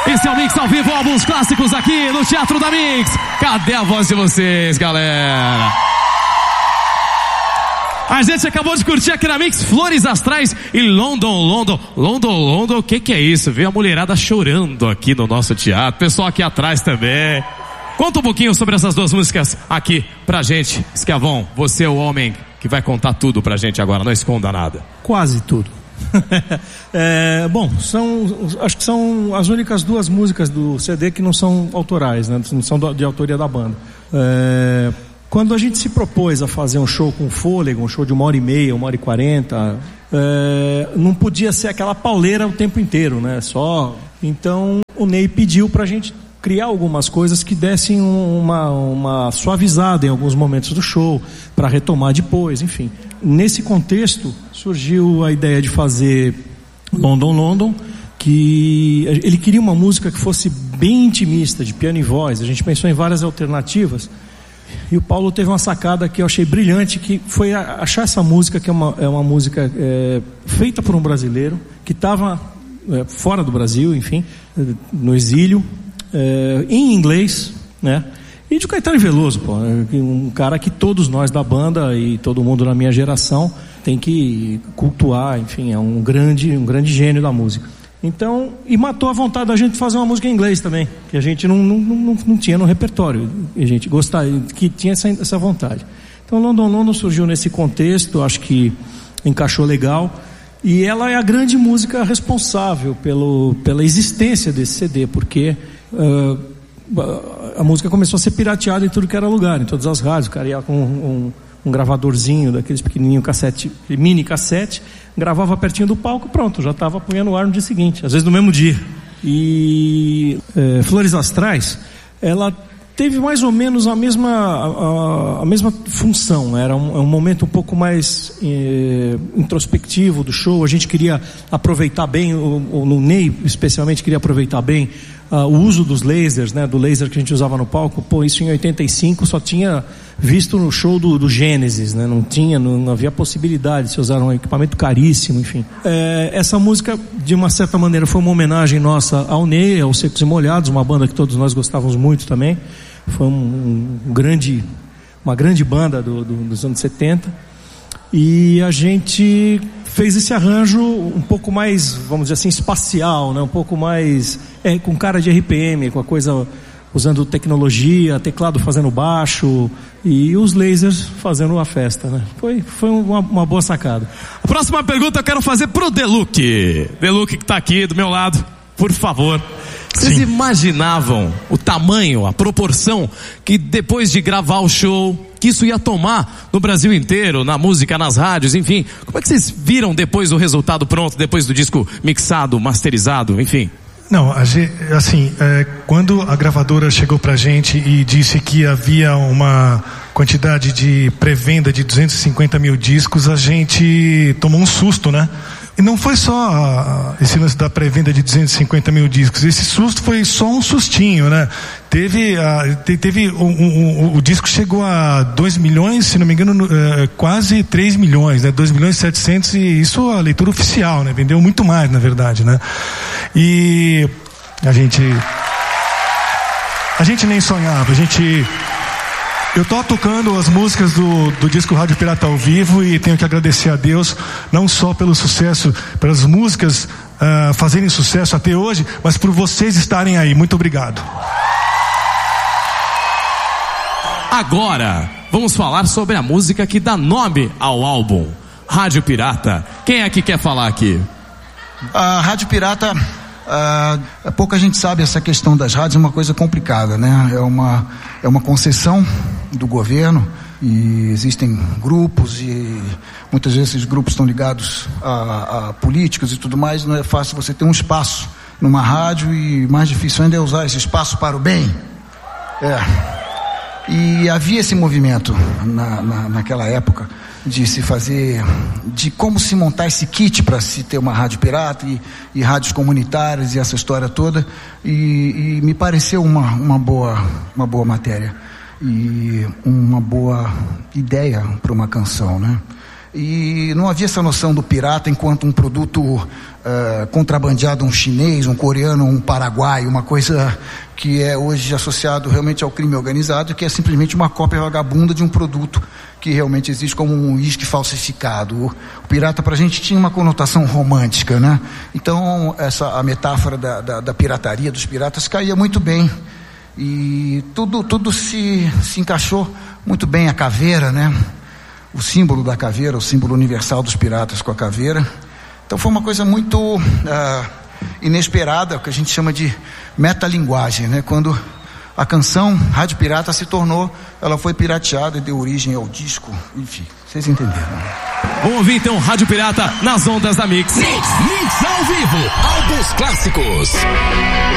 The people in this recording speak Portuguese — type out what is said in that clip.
Esse é o Mix ao vivo, álbuns clássicos aqui no Teatro da Mix. Cadê a voz de vocês, galera? A gente acabou de curtir aqui na Mix Flores Astrais e London. O que é isso? Veio a mulherada chorando aqui no nosso teatro. Pessoal aqui atrás também. Conta um pouquinho sobre essas duas músicas aqui pra gente. Esquiavon, você é o homem que vai contar tudo pra gente agora, não esconda nada. Quase tudo. Bom, acho que são as únicas duas músicas do CD que não são autorais, né? Não são de autoria da banda. Quando a gente se propôs a fazer um show com fôlego, um show de 1h30, 1h40, não podia ser aquela pauleira o tempo inteiro, né? Então o Ney pediu pra gente criar algumas coisas que dessem uma suavizada em alguns momentos do show, para retomar depois, enfim. Nesse contexto surgiu a ideia de fazer London, que ele queria uma música que fosse bem intimista, de piano e voz. A gente pensou em várias alternativas e o Paulo teve uma sacada que eu achei brilhante, que foi achar essa música, que é uma música feita por um brasileiro que estava fora do Brasil, enfim, no exílio, em inglês, né? E de Caetano Veloso, um cara que todos nós da banda e todo mundo na minha geração tem que cultuar, enfim, é um grande gênio da música. Então, e matou a vontade da gente fazer uma música em inglês também, que a gente não tinha no repertório, e a gente gostava, que tinha essa vontade. Então London surgiu nesse contexto, acho que encaixou legal, e ela é a grande música responsável pela existência desse CD, porque a música começou a ser pirateada em tudo que era lugar, em todas as rádios. O cara ia com um gravadorzinho daqueles pequenininho mini cassete, gravava pertinho do palco, pronto, já estava punhando no ar no dia seguinte, às vezes no mesmo dia. E Flores Astrais, ela teve mais ou menos a mesma função. Era um momento um pouco mais introspectivo do show. A gente queria aproveitar bem, no Ney especialmente queria aproveitar bem o uso dos lasers, né, do laser que a gente usava no palco. Isso em 85 só tinha visto no show do Gênesis, né? Não havia possibilidade de se usar um equipamento caríssimo, enfim. Essa música, de uma certa maneira, foi uma homenagem nossa ao Ney, aos Secos e Molhados, uma banda que todos nós gostávamos muito também. Foi uma grande banda dos anos 70. E a gente fez esse arranjo um pouco mais, vamos dizer assim, espacial, né? Um pouco mais com cara de RPM, com a coisa usando tecnologia, teclado fazendo baixo e os lasers fazendo a festa, né? Foi uma boa sacada. A próxima pergunta eu quero fazer pro Deluque que está aqui do meu lado, por favor. Vocês imaginavam o tamanho, a proporção que depois de gravar o show, que isso ia tomar no Brasil inteiro, na música, nas rádios, enfim? Como é que vocês viram depois o resultado pronto, depois do disco mixado, masterizado, enfim? Não, assim, quando a gravadora chegou pra gente e disse que havia uma quantidade de pré-venda de 250 mil discos, a gente tomou um susto, né? E não foi só esse lance da pré-venda de 250 mil discos. Esse susto foi só um sustinho, né? O disco chegou a 2 milhões, se não me engano, quase 3 milhões, né? 2 milhões e 700, e isso a leitura oficial, né? Vendeu muito mais, na verdade, né? E a gente nem sonhava, eu tô tocando as músicas do disco Rádio Pirata ao vivo e tenho que agradecer a Deus, não só pelo sucesso, pelas músicas fazerem sucesso até hoje, mas por vocês estarem aí. Muito obrigado. Agora, vamos falar sobre a música que dá nome ao álbum, Rádio Pirata. Quem é que quer falar aqui? A Rádio Pirata... pouca gente sabe, essa questão das rádios é uma coisa complicada, né? É uma concessão do governo e existem grupos e muitas vezes esses grupos estão ligados a políticos e tudo mais. Não é fácil você ter um espaço numa rádio e mais difícil ainda é usar esse espaço para o bem. E havia esse movimento naquela época de se fazer, de como se montar esse kit para se ter uma rádio pirata e rádios comunitárias e essa história toda, e me pareceu uma boa matéria e uma boa ideia para uma canção, né? E não havia essa noção do pirata enquanto um produto contrabandeado um chinês, um coreano, um paraguaio, uma coisa que é hoje associado realmente ao crime organizado, que é simplesmente uma cópia vagabunda de um produto que realmente existe como um uísque falsificado. O pirata pra gente tinha uma conotação romântica, né? Então a metáfora da pirataria, dos piratas, caía muito bem. E tudo se encaixou muito bem. A caveira, né? O símbolo da caveira, o símbolo universal dos piratas com a caveira. Então foi uma coisa muito inesperada, o que a gente chama de metalinguagem, né? Quando a canção Rádio Pirata ela foi pirateada e deu origem ao disco, enfim, vocês entenderam. Vamos ouvir então Rádio Pirata nas ondas da Mix. Mix ao vivo, álbuns clássicos.